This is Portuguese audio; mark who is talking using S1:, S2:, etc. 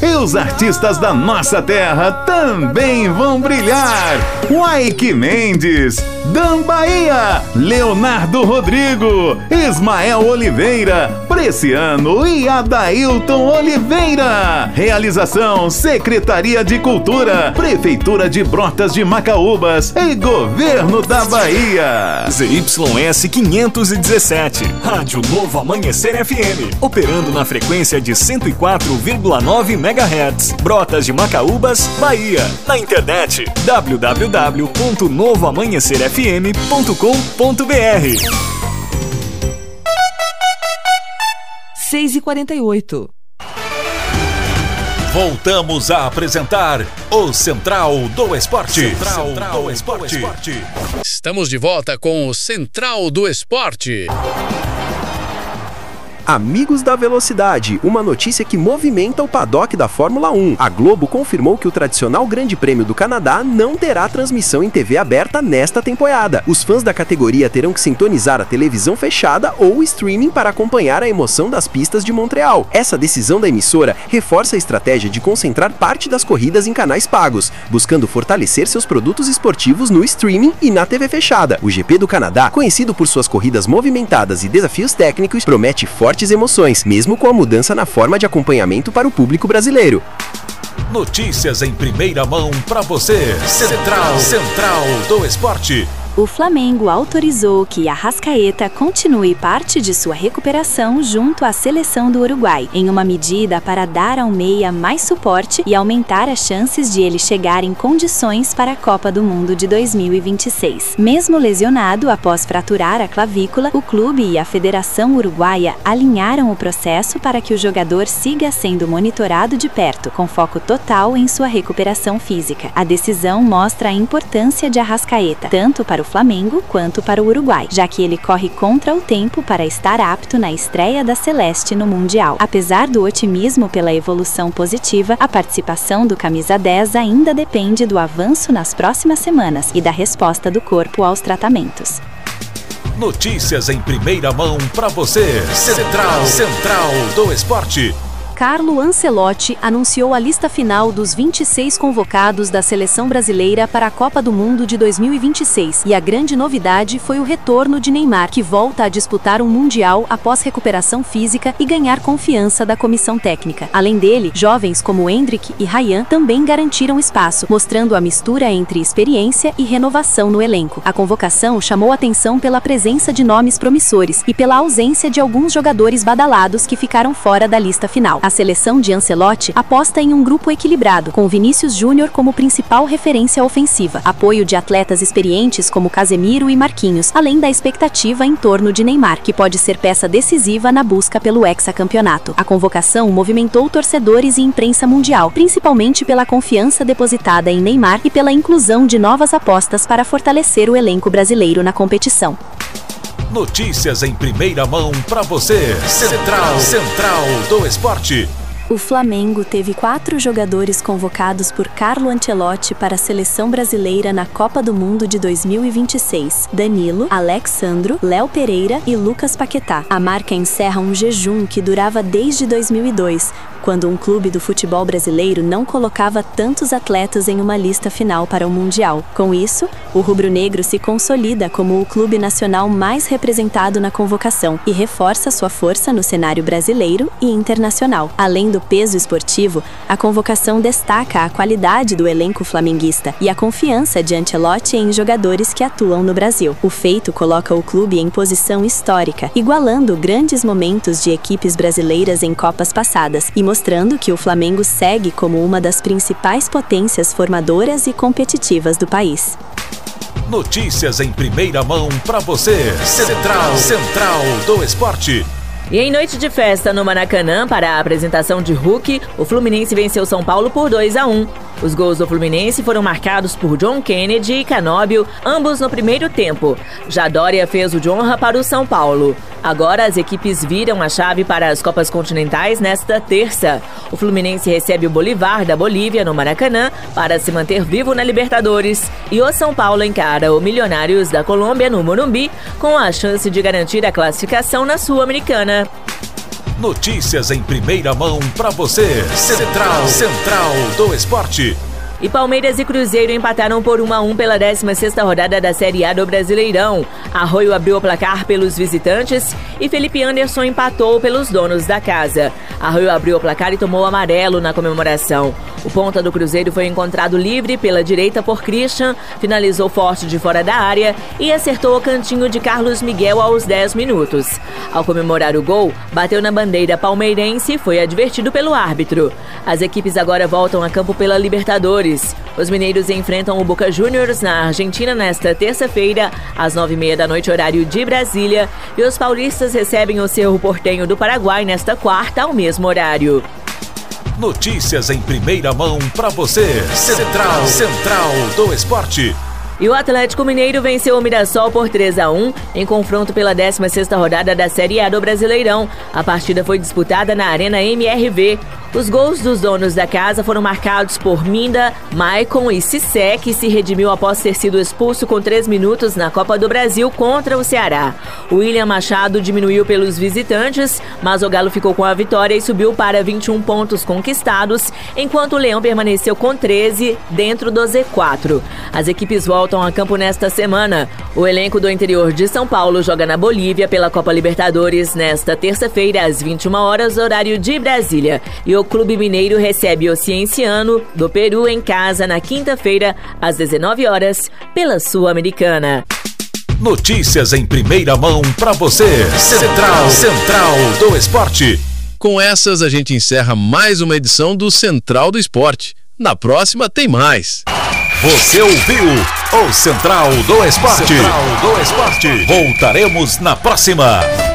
S1: E os artistas da nossa terra também vão brilhar. Waike Mendes, Dan Bahia, Leonardo Rodrigo, Ismael Oliveira, Preciano e Adailton Oliveira. Realização Secretaria de Cultura, Prefeitura de Brotas de Macaúbas e Governo da Bahia.
S2: ZYS 517, Rádio Novo Amanhecer FM, operando na frequência de 104,9 MHz, Brotas de Macaúbas, Bahia. Na internet, www.novoamanhecerfm.com.br.
S3: 6h48.
S4: Voltamos a apresentar o Central do Esporte. Central do Esporte.
S5: Estamos de volta com o Central do Esporte.
S6: Amigos da velocidade, uma notícia que movimenta o paddock da Fórmula 1. A Globo confirmou que o tradicional Grande Prêmio do Canadá não terá transmissão em TV aberta nesta temporada. Os fãs da categoria terão que sintonizar a televisão fechada ou streaming para acompanhar a emoção das pistas de Montreal. Essa decisão da emissora reforça a estratégia de concentrar parte das corridas em canais pagos, buscando fortalecer seus produtos esportivos no streaming e na TV fechada. O GP do Canadá, conhecido por suas corridas movimentadas e desafios técnicos, promete fortes emoções, mesmo com a mudança na forma de acompanhamento para o público brasileiro.
S4: Notícias em primeira mão para você. Central do Esporte.
S7: O Flamengo autorizou que Arrascaeta continue parte de sua recuperação junto à seleção do Uruguai, em uma medida para dar ao meia mais suporte e aumentar as chances de ele chegar em condições para a Copa do Mundo de 2026. Mesmo lesionado após fraturar a clavícula, o clube e a Federação Uruguaia alinharam o processo para que o jogador siga sendo monitorado de perto, com foco total em sua recuperação física. A decisão mostra a importância de Arrascaeta, tanto para o Flamengo quanto para o Uruguai, já que ele corre contra o tempo para estar apto na estreia da Celeste no Mundial. Apesar do otimismo pela evolução positiva, a participação do camisa 10 ainda depende do avanço nas próximas semanas e da resposta do corpo aos tratamentos.
S4: Notícias em primeira mão para você. Central do Esporte.
S8: Carlo Ancelotti anunciou a lista final dos 26 convocados da seleção brasileira para a Copa do Mundo de 2026. E a grande novidade foi o retorno de Neymar, que volta a disputar um Mundial após recuperação física e ganhar confiança da comissão técnica. Além dele, jovens como Endrick e Ryan também garantiram espaço, mostrando a mistura entre experiência e renovação no elenco. A convocação chamou atenção pela presença de nomes promissores e pela ausência de alguns jogadores badalados que ficaram fora da lista final. A seleção de Ancelotti aposta em um grupo equilibrado, com Vinícius Júnior como principal referência ofensiva, apoio de atletas experientes como Casemiro e Marquinhos, além da expectativa em torno de Neymar, que pode ser peça decisiva na busca pelo hexacampeonato. A convocação movimentou torcedores e imprensa mundial, principalmente pela confiança depositada em Neymar e pela inclusão de novas apostas para fortalecer o elenco brasileiro na competição.
S4: Notícias em primeira mão para você. Central do Esporte.
S7: O Flamengo teve 4 jogadores convocados por Carlo Ancelotti para a seleção brasileira na Copa do Mundo de 2026. Danilo, Alexandro, Léo Pereira e Lucas Paquetá. A marca encerra um jejum que durava desde 2002, quando um clube do futebol brasileiro não colocava tantos atletas em uma lista final para o Mundial. Com isso, o rubro-negro se consolida como o clube nacional mais representado na convocação e reforça sua força no cenário brasileiro e internacional. Além do peso esportivo, a convocação destaca a qualidade do elenco flamenguista e a confiança de Ancelotti em jogadores que atuam no Brasil. O feito coloca o clube em posição histórica, igualando grandes momentos de equipes brasileiras em Copas passadas e mostrando que o Flamengo segue como uma das principais potências formadoras e competitivas do país.
S4: Notícias em primeira mão para você. Central do Esporte.
S9: E em noite de festa no Maracanã, para a apresentação de Hulk, o Fluminense venceu São Paulo por 2-1. Os gols do Fluminense foram marcados por John Kennedy e Canóbio, ambos no primeiro tempo. Já Dória fez o de honra para o São Paulo. Agora as equipes viram a chave para as Copas Continentais nesta terça. O Fluminense recebe o Bolívar da Bolívia no Maracanã para se manter vivo na Libertadores. E o São Paulo encara o Milionários da Colômbia no Morumbi com a chance de garantir a classificação na Sul-Americana.
S4: Notícias em primeira mão para você. Central do Esporte.
S9: E Palmeiras e Cruzeiro empataram por 1-1 pela 16ª rodada da Série A do Brasileirão. Arroio abriu o placar pelos visitantes e Felipe Anderson empatou pelos donos da casa. Arroio abriu o placar e tomou amarelo na comemoração. O ponta do Cruzeiro foi encontrado livre pela direita por Christian, finalizou forte de fora da área e acertou o cantinho de Carlos Miguel aos 10 minutos. Ao comemorar o gol, bateu na bandeira palmeirense e foi advertido pelo árbitro. As equipes agora voltam a campo pela Libertadores. Os mineiros enfrentam o Boca Juniors na Argentina nesta terça-feira, às 9h30 da noite, horário de Brasília, e os paulistas recebem o Cerro Porteño do Paraguai nesta quarta, ao mesmo horário.
S4: Notícias em primeira mão para você. Central do Esporte.
S9: E o Atlético Mineiro venceu o Mirassol por 3-1 em confronto pela 16ª rodada da Série A do Brasileirão. A partida foi disputada na Arena MRV. Os gols dos donos da casa foram marcados por Minda, Maicon e Cissé, que se redimiu após ter sido expulso com 3 minutos na Copa do Brasil contra o Ceará. O William Machado diminuiu pelos visitantes, mas o Galo ficou com a vitória e subiu para 21 pontos conquistados, enquanto o Leão permaneceu com 13 dentro do Z4. As equipes voltam a campo nesta semana. O elenco do interior de São Paulo joga na Bolívia pela Copa Libertadores nesta terça-feira às 21 horas, horário de Brasília. E o Clube Mineiro recebe o Cienciano do Peru em casa na quinta-feira às 19 horas pela Sul-Americana.
S4: Notícias em primeira mão para você. Central do Esporte.
S3: Com essas a gente encerra mais uma edição do Central do Esporte. Na próxima tem mais.
S4: Você ouviu o Central do Esporte. Voltaremos na próxima.